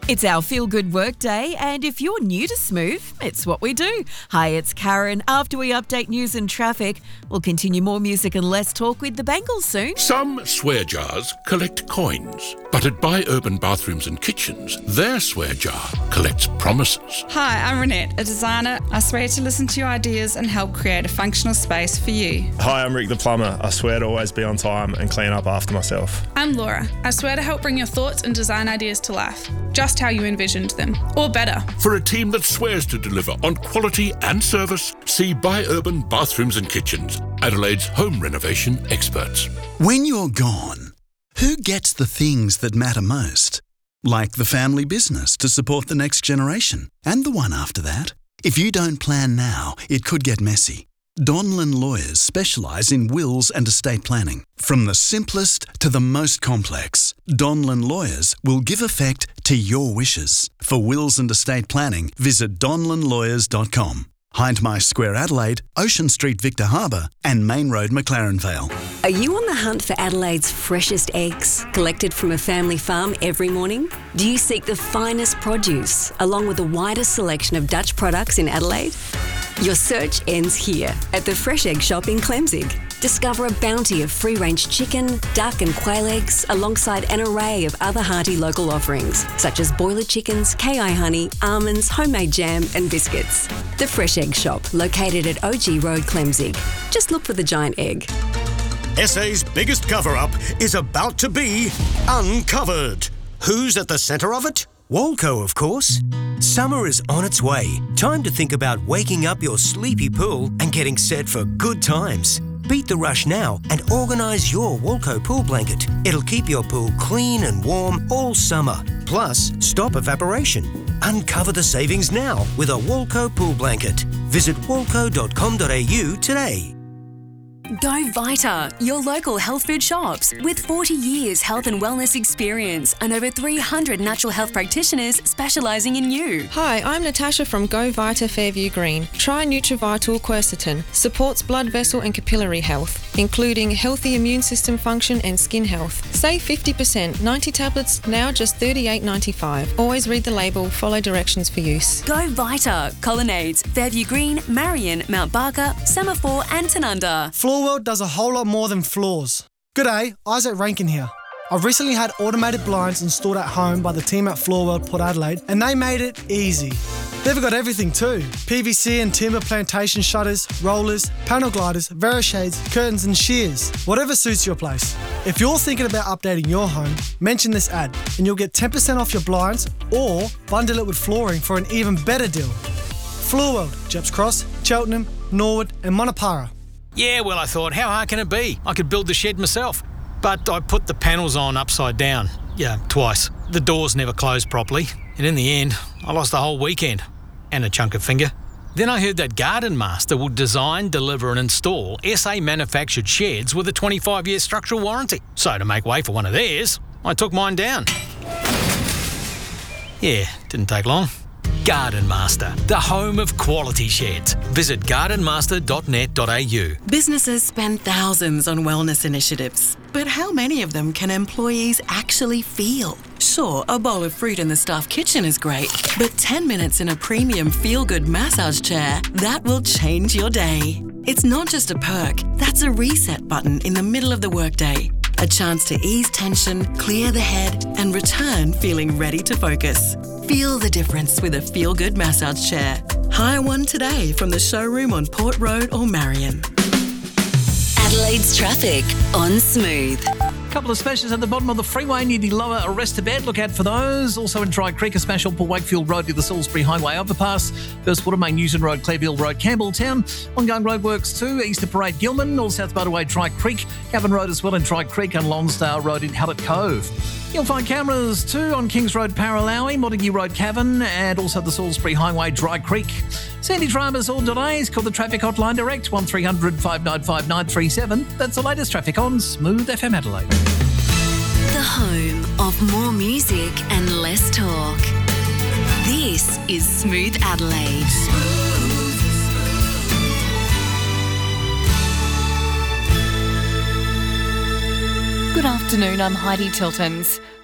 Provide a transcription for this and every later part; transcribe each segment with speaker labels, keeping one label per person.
Speaker 1: It's our Feel Good Work Day, and if you're new to Smooth, it's what we do. Hi, it's Karen. After we update news and traffic, we'll continue more music and less talk with the Bengals soon.
Speaker 2: Some swear jars collect coins, but at Buy Urban Bathrooms and Kitchens, their swear jar collects promises.
Speaker 3: Hi, I'm Renette, a designer. I swear to listen to your ideas and help create a functional space for you.
Speaker 4: Hi, I'm Rick the plumber. I swear to always be on time and clean up after myself.
Speaker 5: I'm Laura. I swear to help bring your thoughts and design ideas to life, just how you envisioned them, or better.
Speaker 2: For a team that swears to deliver on quality and service, see Buy Urban Bathrooms and Kitchens, Adelaide's home renovation experts.
Speaker 6: When you're gone, who gets the things that matter most? Like the family business to support the next generation and the one after that. If you don't plan now, it could get messy. Donlan Lawyers specialise in wills and estate planning. From the simplest to the most complex, Donlan Lawyers will give effect to your wishes. For wills and estate planning, visit donlanlawyers.com. Hindmarsh Square Adelaide, Ocean Street Victor Harbour and Main Road McLaren Vale.
Speaker 7: Are you on the hunt for Adelaide's freshest eggs, collected from a family farm every morning? Do you seek the finest produce, along with the widest selection of Dutch products in Adelaide? Your search ends here at the Fresh Egg Shop in Clemzig. Discover a bounty of free-range chicken, duck and quail eggs alongside an array of other hearty local offerings such as boiler chickens, KI honey, almonds, homemade jam and biscuits. The Fresh Egg Shop, located at OG Road, Clemzig. Just look for the giant egg.
Speaker 8: SA's biggest cover-up is about to be uncovered. Who's at the centre of it? Walco, of course. Summer is on its way. Time to think about waking up your sleepy pool and getting set for good times. Beat the rush now and organise your Walco pool blanket. It'll keep your pool clean and warm all summer. Plus, stop evaporation. Uncover the savings now with a Walco pool blanket. Visit walco.com.au today.
Speaker 7: Go Vita, your local health food shops. With 40 years health and wellness experience and over 300 natural health practitioners specialising in you.
Speaker 9: Hi, I'm Natasha from Go Vita Fairview Green. Try Nutrivital Quercetin. Supports blood vessel and capillary health, including healthy immune system function and skin health. Save 50%, 90 tablets, now just $38.95. Always read the label, follow directions for use.
Speaker 7: Go Vita, Colonnades, Fairview Green, Marion, Mount Barker, Semaphore and Tanunda.
Speaker 10: Floorworld does a whole lot more than floors. G'day, Isaac Rankin here. I've recently had automated blinds installed at home by the team at Floorworld Port Adelaide, and they made it easy. They've got everything too. PVC and timber plantation shutters, rollers, panel gliders, Verishades, curtains and shears. Whatever suits your place. If you're thinking about updating your home, mention this ad and you'll get 10% off your blinds or bundle it with flooring for an even better deal. Floorworld, Jeps Cross, Cheltenham, Norwood and Monopara.
Speaker 11: Yeah, well, I thought, how hard can it be? I could build the shed myself. But I put the panels on upside down. Yeah, twice. The doors never closed properly. And in the end, I lost the whole weekend. And a chunk of finger. Then I heard that Garden Master will design, deliver and install SA manufactured sheds with a 25-year structural warranty. So to make way for one of theirs, I took mine down. Yeah, didn't take long. Garden Master, the home of quality sheds. Visit gardenmaster.net.au.
Speaker 12: Businesses spend thousands on wellness initiatives, but how many of them can employees actually feel? Sure, a bowl of fruit in the staff kitchen is great, but 10 minutes in a premium feel-good massage chair, that will change your day. It's not just a perk, that's a reset button in the middle of the workday. A chance to ease tension, clear the head, and return feeling ready to focus. Feel the difference with a feel-good massage chair. Hire one today from the showroom on Port Road or Marion.
Speaker 7: Adelaide's traffic on Smooth.
Speaker 13: Couple of smashes at the bottom of the freeway near the lower Arrested Bed. Look out for those. Also in Dry Creek, a smash on Port Wakefield Road near the Salisbury Highway overpass. First Water Main Newton Road, Clairville Road, Campbelltown. Ongoing roadworks too. Easter Parade, Gilman. All South Motorway, Dry Creek. Cavan Road as well in Dry Creek and Lonsdale Road in Hallett Cove. You'll find cameras too on Kings Road, Paralowie, Montague Road, Cavan, and also the Salisbury Highway, Dry Creek. Sandy dramas all delays. Call the traffic hotline direct 1300 595 937. That's the latest traffic on Smooth FM Adelaide.
Speaker 7: The home of more music and less talk. This is Smooth Adelaide.
Speaker 14: Good afternoon, I'm Heidi Tiltons.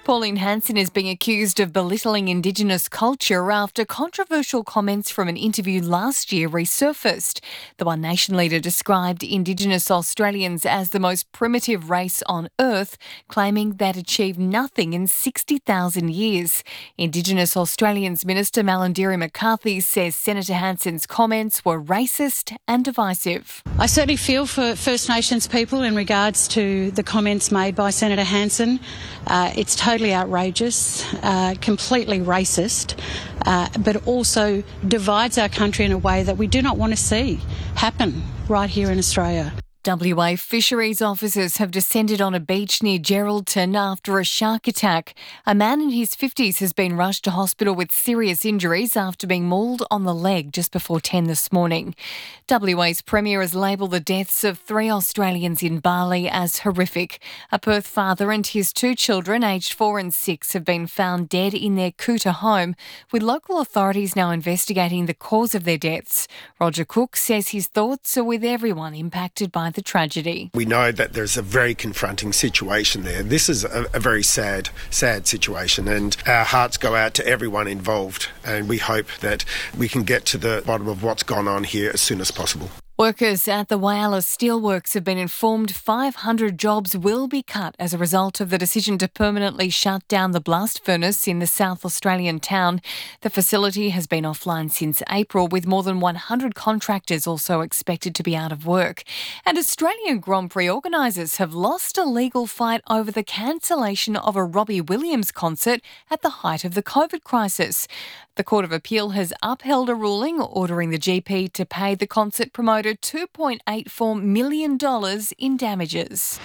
Speaker 14: Pauline Hanson is being accused of belittling Indigenous culture after controversial comments from an interview last year resurfaced. The One Nation leader described Indigenous Australians as the most primitive race on Earth, claiming they'd achieved nothing in 60,000 years. Indigenous Australians Minister Malarndirri McCarthy says Senator Hanson's comments were racist and divisive.
Speaker 15: I certainly feel for First Nations people in regards to the comments made by Senator Hanson. It's totally outrageous, completely racist, but also divides our country in a way that we do not want to see happen right here in Australia.
Speaker 14: WA fisheries officers have descended on a beach near Geraldton after a shark attack. A man in his 50s has been rushed to hospital with serious injuries after being mauled on the leg just before 10 this morning. WA's Premier has labelled the deaths of 3 Australians in Bali as horrific. A Perth father and his 2 children, aged 4 and 6, have been found dead in their Kuta home, with local authorities now investigating the cause of their deaths. Roger Cook says his thoughts are with everyone impacted by the tragedy.
Speaker 16: We know that there's a very confronting situation there. This is a very sad situation, and our hearts go out to everyone involved, and we hope that we can get to the bottom of what's gone on here as soon as possible.
Speaker 14: Workers at the Whyalla Steelworks have been informed 500 jobs will be cut as a result of the decision to permanently shut down the blast furnace in the South Australian town. The facility has been offline since April, with more than 100 contractors also expected to be out of work. And Australian Grand Prix organisers have lost a legal fight over the cancellation of a Robbie Williams concert at the height of the COVID crisis. The Court of Appeal has upheld a ruling ordering the GP to pay the concert promoter $2.84 million in damages.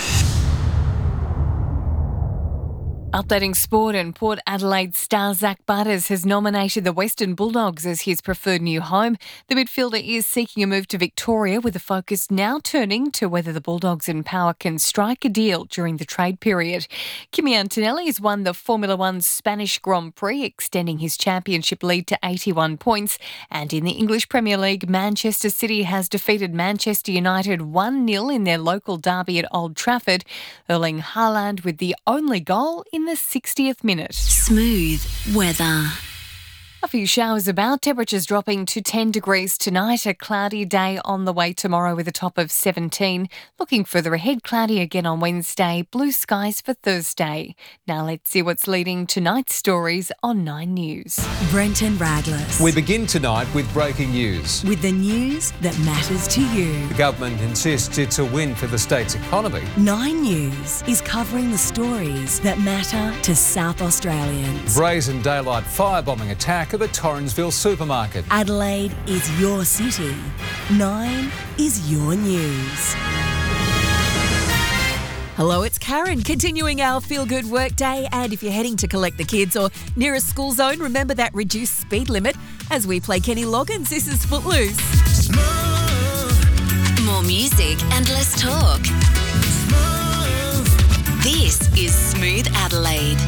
Speaker 14: Updating sport, and Port Adelaide star Zach Butters has nominated the Western Bulldogs as his preferred new home. The midfielder is seeking a move to Victoria, with the focus now turning to whether the Bulldogs in power can strike a deal during the trade period. Kimi Antonelli has won the Formula One Spanish Grand Prix, extending his championship lead to 81 points. And in the English Premier League, Manchester City has defeated Manchester United 1-0 in their local derby at Old Trafford, Erling Haaland with the only goal in the 60th minute.
Speaker 7: Smooth weather.
Speaker 14: A few showers about, temperatures dropping to 10 degrees tonight. A cloudy day on the way tomorrow with a top of 17. Looking further ahead, cloudy again on Wednesday, blue skies for Thursday. Now let's see what's leading tonight's stories on 9 News.
Speaker 17: Brenton Radless.
Speaker 18: We begin tonight with breaking news.
Speaker 17: With the news that matters to you.
Speaker 18: The government insists it's a win for the state's economy.
Speaker 17: 9 News is covering the stories that matter to South Australians.
Speaker 18: Brazen daylight firebombing attack of a Torrensville supermarket.
Speaker 17: Adelaide is your city. 9 is your news.
Speaker 1: Hello, it's Karen, continuing our feel-good work day. And if you're heading to collect the kids or near a school zone, remember that reduced speed limit as we play Kenny Loggins. This is Footloose.
Speaker 7: More music and less talk. This is Smooth Adelaide.